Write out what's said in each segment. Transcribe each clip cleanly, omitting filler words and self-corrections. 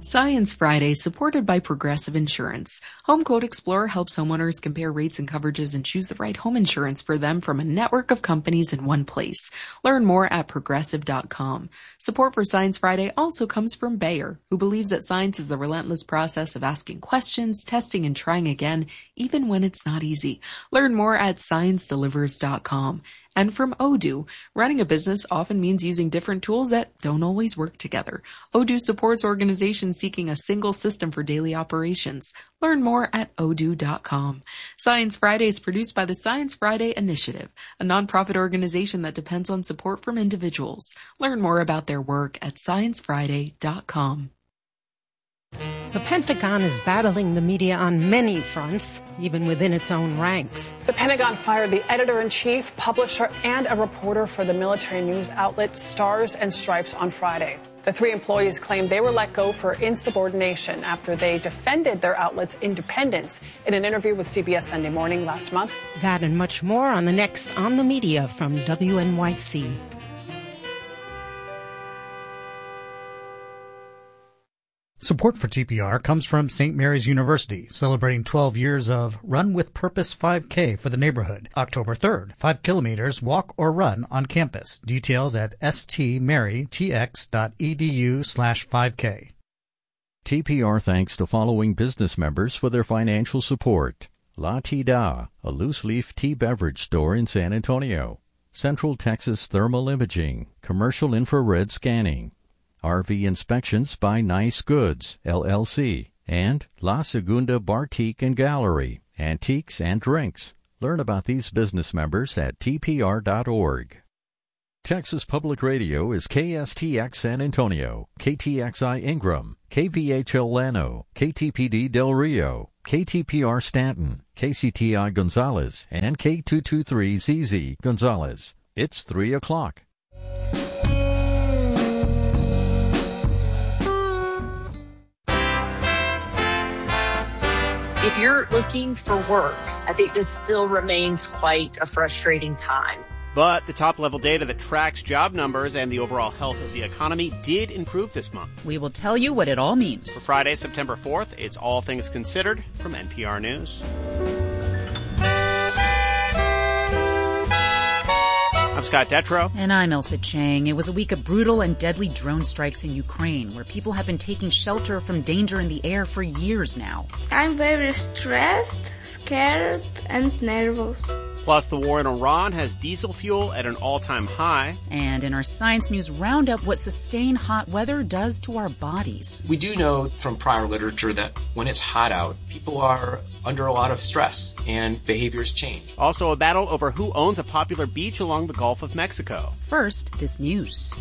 Science Friday, supported by Progressive Insurance. Home Quote Explorer helps homeowners compare rates and coverages and choose the right home insurance for them from a network of companies in one place. Learn more at Progressive.com. Support for Science Friday also comes from Bayer, who believes that science is the relentless process of asking questions, testing, and trying again, even when it's not easy. Learn more at ScienceDelivers.com. And from Odoo, running a business often means using different tools that don't always work together. Odoo supports organizations seeking a single system for daily operations. Learn more at odoo.com. Science Friday is produced by the Science Friday Initiative, a nonprofit organization that depends on support from individuals. Learn more about their work at sciencefriday.com. The Pentagon is battling the media on many fronts, even within its own ranks. The Pentagon fired the editor-in-chief, publisher, and a reporter for the military news outlet Stars and Stripes on Friday. The three employees claimed they were let go for insubordination after they defended their outlet's independence in an interview with CBS Sunday Morning last month. That and much more on the next On the Media from WNYC. Support for TPR comes from St. Mary's University, celebrating 12 years of Run with Purpose 5K for the neighborhood. October 3rd, 5 kilometers, walk or run on campus. Details at stmarytx.edu/5K. TPR thanks the following business members for their financial support. La Tida, a loose-leaf tea beverage store in San Antonio. Central Texas Thermal Imaging, commercial infrared scanning. RV Inspections by Nice Goods, LLC, and La Segunda Bartique and Gallery, antiques and drinks. Learn about these business members at tpr.org. Texas Public Radio is KSTX San Antonio, KTXI Ingram, KVHL Llano, KTPD Del Rio, KTPR Stanton, KCTI Gonzales, and K223ZZ Gonzales. It's 3 o'clock. If you're looking for work, I think this still remains quite a frustrating time. But the top-level data that tracks job numbers and the overall health of the economy did improve this month. We will tell you what it all means. For Friday, September 4th, it's All Things Considered from NPR News. I'm Scott Detrow. And I'm Elsa Chang. It was a week of brutal and deadly drone strikes in Ukraine, where people have been taking shelter from danger in the air for years now. I'm very stressed, scared, and nervous. Plus, the war in Iran has diesel fuel at an all-time high. And in our Science News Roundup, what sustained hot weather does to our bodies. We do know from prior literature that when it's hot out, people are under a lot of stress and behaviors change. Also, a battle over who owns a popular beach along the Gulf of Mexico. First, this news.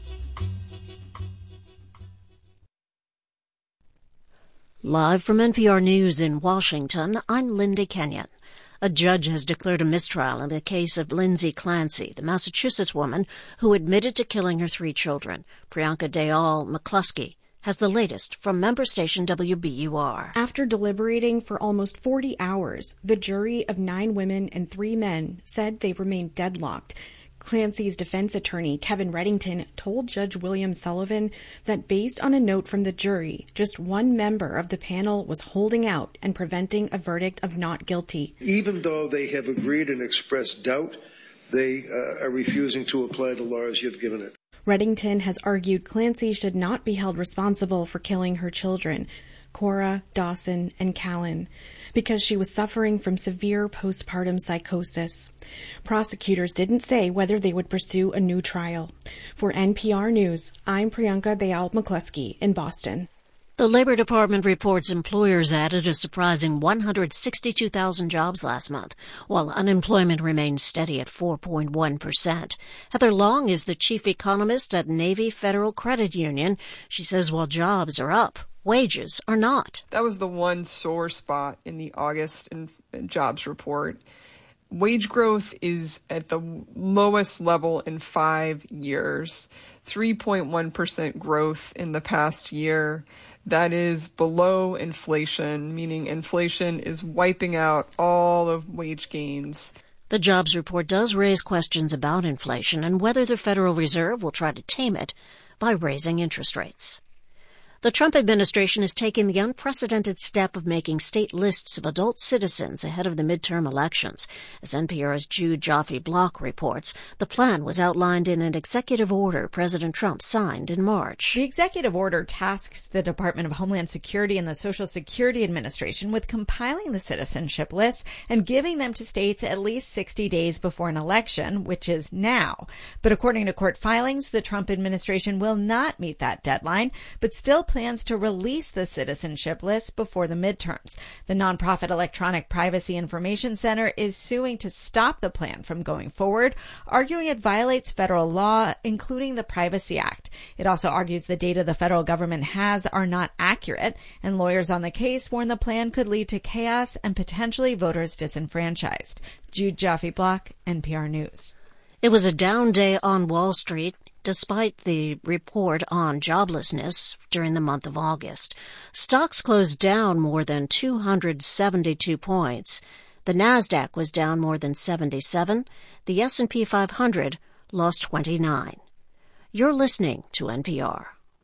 Live from NPR News in Washington, I'm Linda Kenyon. A judge has declared a mistrial in the case of Lindsay Clancy, the Massachusetts woman who admitted to killing her 3 children. Priyanka Dayal McCluskey has the latest from member station WBUR. After deliberating for almost 40 hours, the jury of 9 women and 3 men said they remained deadlocked. Clancy's defense attorney, Kevin Reddington, told Judge William Sullivan that based on a note from the jury, just one member of the panel was holding out and preventing a verdict of not guilty. Even though they have agreed and expressed doubt, they are refusing to apply the law as you've given it. Reddington has argued Clancy should not be held responsible for killing her children, Cora, Dawson, and Callan, because she was suffering from severe postpartum psychosis. Prosecutors didn't say whether they would pursue a new trial. For NPR News, I'm Priyanka Dayal McCluskey in Boston. The Labor Department reports employers added a surprising 162,000 jobs last month, while unemployment remains steady at 4.1%. Heather Long is the chief economist at Navy Federal Credit Union. She says while jobs are up, wages are not. That was the one sore spot in the August jobs report. Wage growth is at the lowest level in 5 years, 3.1% growth in the past year. That is below inflation, meaning inflation is wiping out all of wage gains. The jobs report does raise questions about inflation and whether the Federal Reserve will try to tame it by raising interest rates. The Trump administration is taking the unprecedented step of making state lists of adult citizens ahead of the midterm elections. As NPR's Jude Joffe-Block reports, the plan was outlined in an executive order President Trump signed in March. The executive order tasks the Department of Homeland Security and the Social Security Administration with compiling the citizenship lists and giving them to states at least 60 days before an election, which is now. But according to court filings, the Trump administration will not meet that deadline, but still plans to release the citizenship list before the midterms. The nonprofit Electronic Privacy Information Center is suing to stop the plan from going forward, arguing it violates federal law, including the Privacy Act. It also argues the data the federal government has are not accurate, and lawyers on the case warn the plan could lead to chaos and potentially voters disenfranchised. Jude Joffe-Block, NPR News. It was a down day on Wall Street, despite the report on joblessness during the month of August. Stocks closed down more than 272 points. The Nasdaq was down more than 77. The S&P 500 lost 29. You're listening to NPR.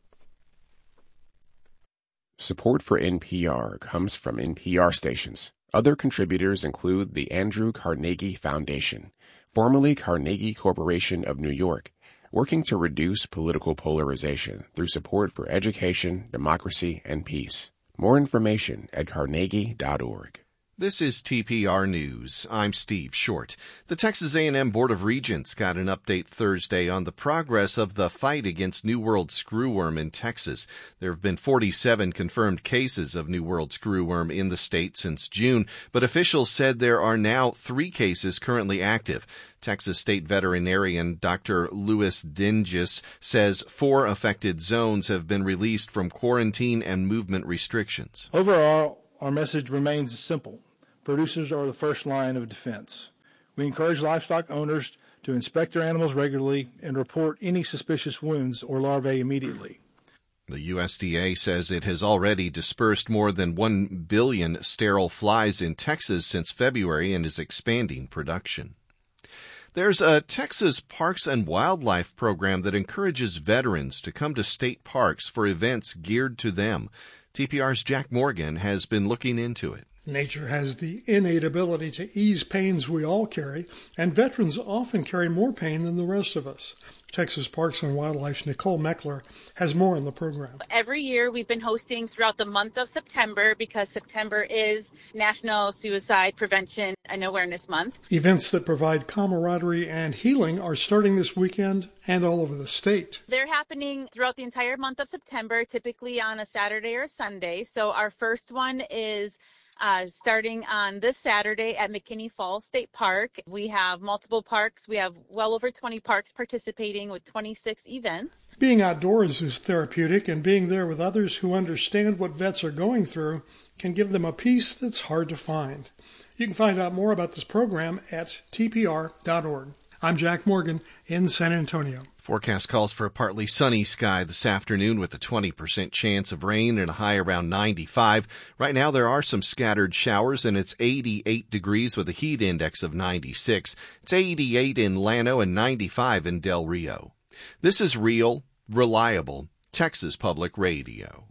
Support for NPR comes from NPR stations. Other contributors include the Andrew Carnegie Foundation, formerly Carnegie Corporation of New York, working to reduce political polarization through support for education, democracy, and peace. More information at carnegie.org. This is TPR News. I'm Steve Short. The Texas A&M Board of Regents got an update Thursday on the progress of the fight against New World screwworm in Texas. There have been 47 confirmed cases of New World screwworm in the state since June, but officials said there are now 3 cases currently active. Texas State Veterinarian Dr. Louis Dinges says 4 affected zones have been released from quarantine and movement restrictions. Overall, our message remains simple. Producers are the first line of defense. We encourage livestock owners to inspect their animals regularly and report any suspicious wounds or larvae immediately. The USDA says it has already dispersed more than 1 billion sterile flies in Texas since February and is expanding production. There's a Texas Parks and Wildlife program that encourages veterans to come to state parks for events geared to them. TPR's Jack Morgan has been looking into it. Nature has the innate ability to ease pains we all carry, and veterans often carry more pain than the rest of us. Texas Parks and Wildlife's Nicole Meckler has more on the program. Every year we've been hosting throughout the month of September because September is National Suicide Prevention and Awareness Month. Events that provide camaraderie and healing are starting this weekend and all over the state. They're happening throughout the entire month of September, typically on a Saturday or Sunday. So our first one is starting on this Saturday at McKinney Falls State Park. We have multiple parks. We have well over 20 parks participating with 26 events. Being outdoors is therapeutic, and being there with others who understand what vets are going through can give them a peace that's hard to find. You can find out more about this program at tpr.org. I'm Jack Morgan in San Antonio. Forecast calls for a partly sunny sky this afternoon with a 20% chance of rain and a high around 95. Right now there are some scattered showers and it's 88 degrees with a heat index of 96. It's 88 in Llano and 95 in Del Rio. This is real, reliable Texas Public Radio.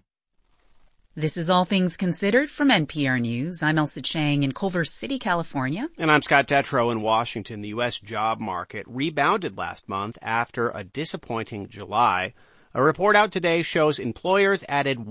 This is All Things Considered from NPR News. I'm Elsa Chang in Culver City, California. And I'm Scott Detrow in Washington. The U.S. job market rebounded last month after a disappointing July. A report out today shows employers added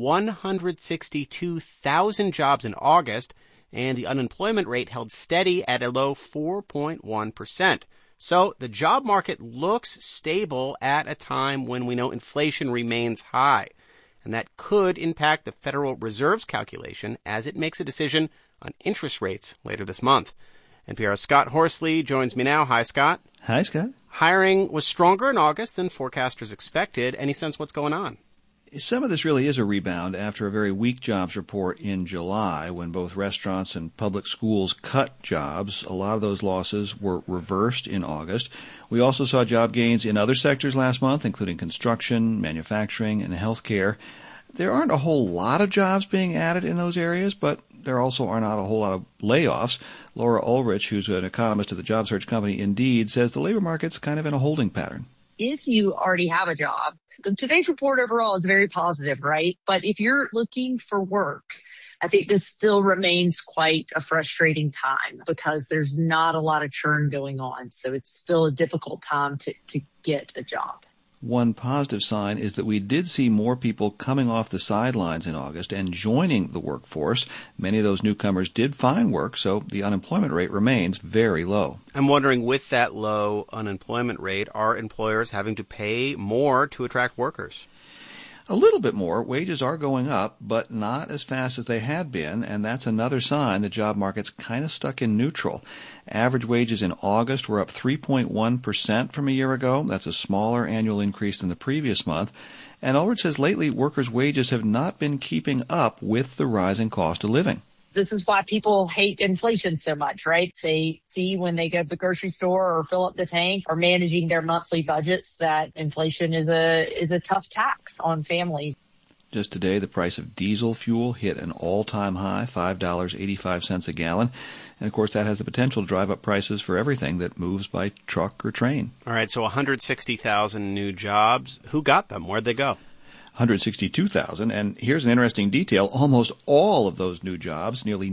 162,000 jobs in August, and the unemployment rate held steady at a low 4.1%. So the job market looks stable at a time when we know inflation remains high. And that could impact the Federal Reserve's calculation as it makes a decision on interest rates later this month. NPR's Scott Horsley joins me now. Hi, Scott. Hi, Scott. Hiring was stronger in August than forecasters expected. Any sense what's going on? Some of this really is a rebound after a very weak jobs report in July when both restaurants and public schools cut jobs. A lot of those losses were reversed in August. We also saw job gains in other sectors last month, including construction, manufacturing, and healthcare. There aren't a whole lot of jobs being added in those areas, but there also are not a whole lot of layoffs. Laura Ulrich, who's an economist at the job search company Indeed, says the labor market's kind of in a holding pattern. If you already have a job, today's report overall is very positive, right? But if you're looking for work, I think this still remains quite a frustrating time because there's not a lot of churn going on. So it's still a difficult time to get a job. One positive sign is that we did see more people coming off the sidelines in August and joining the workforce. Many of those newcomers did find work, so the unemployment rate remains very low. I'm wondering, with that low unemployment rate, are employers having to pay more to attract workers? A little bit more. Wages are going up, but not as fast as they had been, and that's another sign the job market's kind of stuck in neutral. Average wages in August were up 3.1% from a year ago. That's a smaller annual increase than the previous month. And Ulrich says lately workers' wages have not been keeping up with the rising cost of living. This is why people hate inflation so much, right? They see when they go to the grocery store or fill up the tank or managing their monthly budgets that inflation is a tough tax on families. Just today, the price of diesel fuel hit an all-time high, $5.85 a gallon. And, of course, that has the potential to drive up prices for everything that moves by truck or train. All right, so 160,000 new jobs. Who got them? Where'd they go? 162,000, and here's an interesting detail. Almost all of those new jobs, nearly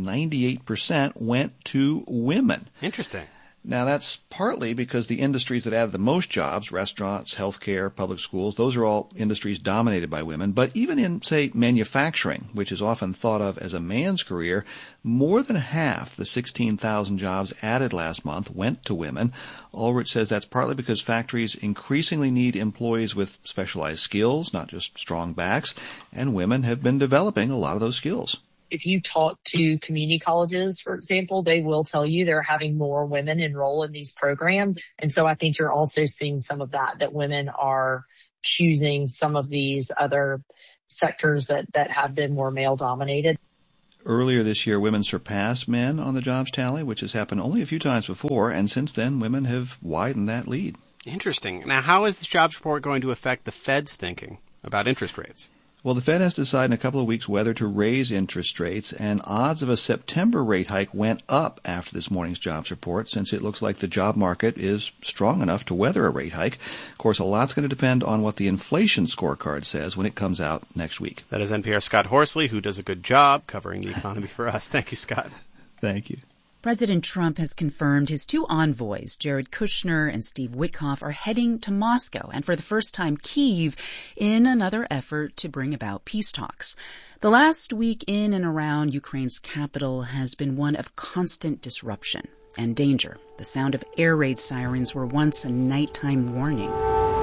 98%, went to women. Interesting. Now, that's partly because the industries that added the most jobs, restaurants, healthcare, public schools, those are all industries dominated by women. But even in, say, manufacturing, which is often thought of as a man's career, more than half the 16,000 jobs added last month went to women. Ulrich says that's partly because factories increasingly need employees with specialized skills, not just strong backs, and women have been developing a lot of those skills. If you talk to community colleges, for example, they will tell you they're having more women enroll in these programs. And so I think you're also seeing some of that women are choosing some of these other sectors that have been more male-dominated. Earlier this year, women surpassed men on the jobs tally, which has happened only a few times before, and since then, women have widened that lead. Interesting. Now, how is this jobs report going to affect the Fed's thinking about interest rates? Well, the Fed has to decide in a couple of weeks whether to raise interest rates, and odds of a September rate hike went up after this morning's jobs report, since it looks like the job market is strong enough to weather a rate hike. Of course, a lot's going to depend on what the inflation scorecard says when it comes out next week. That is NPR's Scott Horsley, who does a good job covering the economy for us. Thank you, Scott. Thank you. President Trump has confirmed his two envoys, Jared Kushner and Steve Witkoff, are heading to Moscow and for the first time Kyiv in another effort to bring about peace talks. The last week in and around Ukraine's capital has been one of constant disruption and danger. The sound of air raid sirens were once a nighttime warning.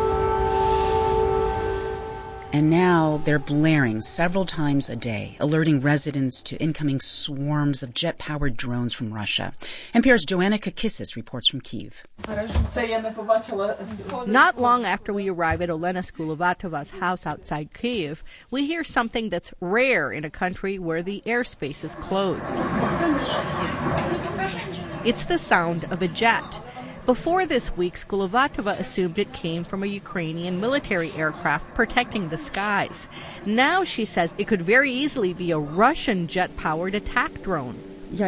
And now they're blaring several times a day, alerting residents to incoming swarms of jet-powered drones from Russia. NPR's Joanna Kakissis reports from Kyiv. Not long after we arrive at Olena Skulovatova's house outside Kyiv, we hear something that's rare in a country where the airspace is closed. It's the sound of a jet. Before this week, Skulovatova assumed it came from a Ukrainian military aircraft protecting the skies. Now she says it could very easily be a Russian jet-powered attack drone.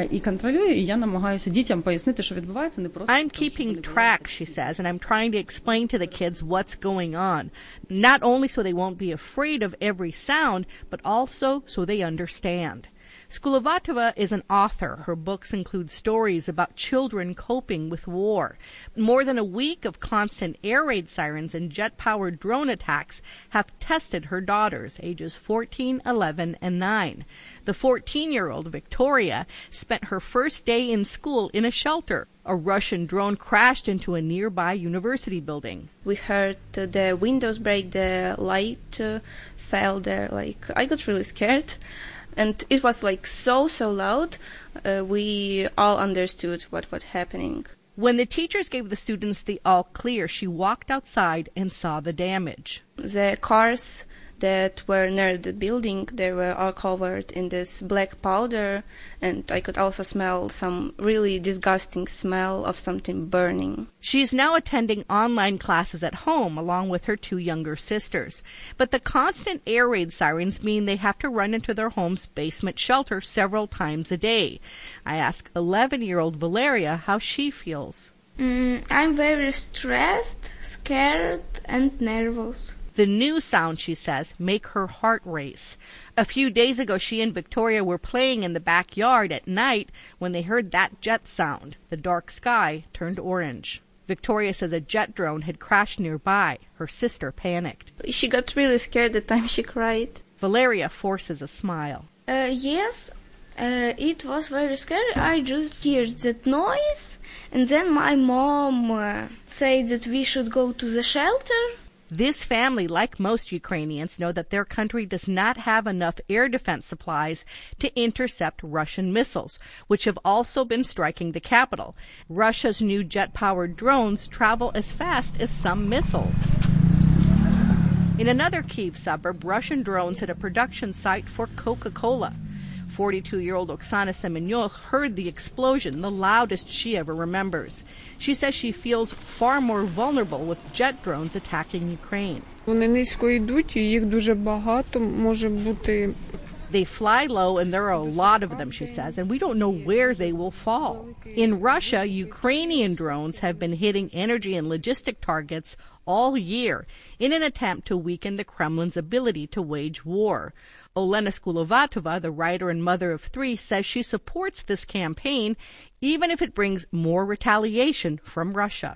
I'm keeping track, she says, and I'm trying to explain to the kids what's going on. Not only so they won't be afraid of every sound, but also so they understand. Skulovatova is an author. Her books include stories about children coping with war. More than a week of constant air raid sirens and jet-powered drone attacks have tested her daughters, ages 14, 11, and 9. The 14-year-old, Victoria, spent her first day in school in a shelter. A Russian drone crashed into a nearby university building. We heard the windows break, the light fell there. I got really scared. And it was so loud, we all understood what was happening. When the teachers gave the students the all clear, she walked outside and saw the damage. The cars that were near the building, they were all covered in this black powder, and I could also smell some really disgusting smell of something burning. She is now attending online classes at home along with her two younger sisters. But the constant air raid sirens mean they have to run into their home's basement shelter several times a day. I asked 11-year-old Valeria how she feels. I'm very stressed, scared, and nervous. The new sound, she says, make her heart race. A few days ago, she and Victoria were playing in the backyard at night when they heard that jet sound. The dark sky turned orange. Victoria says a jet drone had crashed nearby. Her sister panicked. She got really scared the time she cried. Valeria forces a smile. Yes, it was very scary. I just heard that noise, and then my mom said that we should go to the shelter. This family, like most Ukrainians, know that their country does not have enough air defense supplies to intercept Russian missiles, which have also been striking the capital. Russia's new jet-powered drones travel as fast as some missiles. In another Kyiv suburb, Russian drones hit a production site for Coca-Cola. 42-year-old Oksana Semenyuk heard the explosion, the loudest she ever remembers. She says she feels far more vulnerable with jet drones attacking Ukraine. They fly low, and there are a lot of them, she says, and we don't know where they will fall. In Russia, Ukrainian drones have been hitting energy and logistic targets all year in an attempt to weaken the Kremlin's ability to wage war. Olena Skulovatova, the writer and mother of three, says she supports this campaign, even if it brings more retaliation from Russia.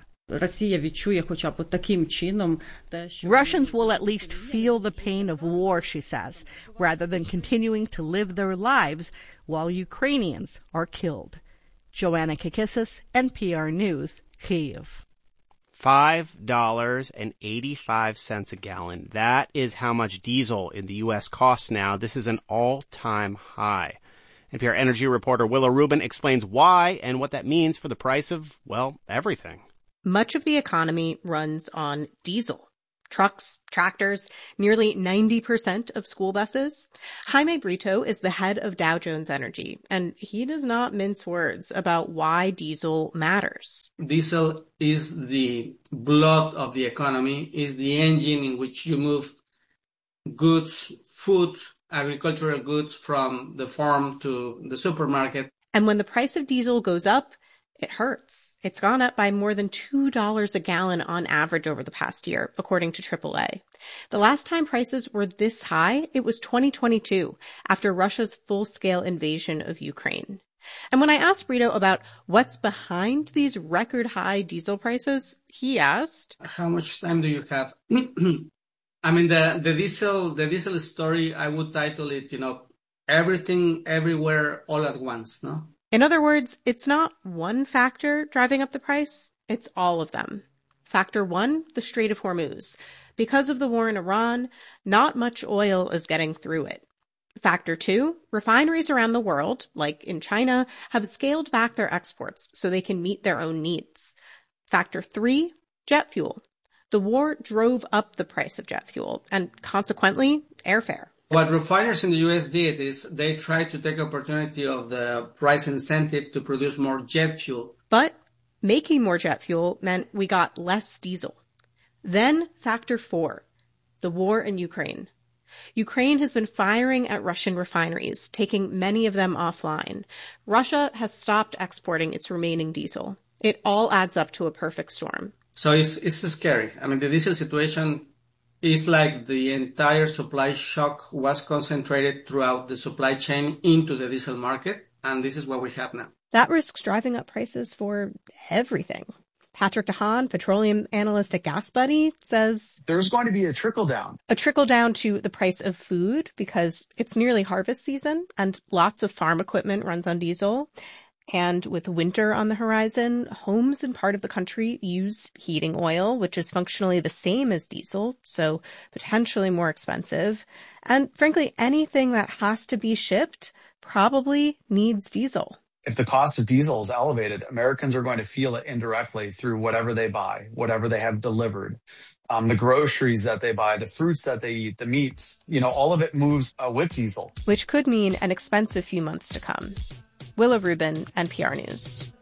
Russians will at least feel the pain of war, she says, rather than continuing to live their lives while Ukrainians are killed. Joanna Kakissis, NPR News, Kyiv. $5.85 a gallon. That is how much diesel in the U.S. costs now. This is an all-time high. NPR energy reporter Willa Rubin explains why and what that means for the price of, well, everything. Much of the economy runs on diesel. Trucks, tractors, nearly 90% of school buses. Jaime Brito is the head of Dow Jones Energy, and he does not mince words about why diesel matters. Diesel is the blood of the economy, is the engine in which you move goods, food, agricultural goods from the farm to the supermarket. And when the price of diesel goes up, it hurts. It's gone up by more than $2 a gallon on average over the past year, according to AAA. The last time prices were this high, it was 2022, after Russia's full-scale invasion of Ukraine. And when I asked Brito about what's behind these record-high diesel prices, he asked, "How much time do you have?" I mean, the diesel story, I would title it, everything, everywhere, all at once, no? In other words, it's not one factor driving up the price, it's all of them. Factor one, the Strait of Hormuz. Because of the war in Iran, not much oil is getting through it. Factor two, refineries around the world, like in China, have scaled back their exports so they can meet their own needs. Factor three, jet fuel. The war drove up the price of jet fuel and consequently airfare. What refiners in the U.S. did is they tried to take opportunity of the price incentive to produce more jet fuel. But making more jet fuel meant we got less diesel. Then factor four, the war in Ukraine. Ukraine has been firing at Russian refineries, taking many of them offline. Russia has stopped exporting its remaining diesel. It all adds up to a perfect storm. So it's scary. I mean, the diesel situation is like the entire supply shock was concentrated throughout the supply chain into the diesel market, and this is what we have now. That risks driving up prices for everything. Patrick DeHaan, petroleum analyst at GasBuddy, says there's going to be a trickle down. A trickle down to the price of food because it's nearly harvest season and lots of farm equipment runs on diesel. And with winter on the horizon, homes in part of the country use heating oil, which is functionally the same as diesel, so potentially more expensive. And frankly, anything that has to be shipped probably needs diesel. If the cost of diesel is elevated, Americans are going to feel it indirectly through whatever they buy, whatever they have delivered, the groceries that they buy, the fruits that they eat, the meats, all of it moves with diesel. Which could mean an expensive few months to come. Willa Rubin, NPR News.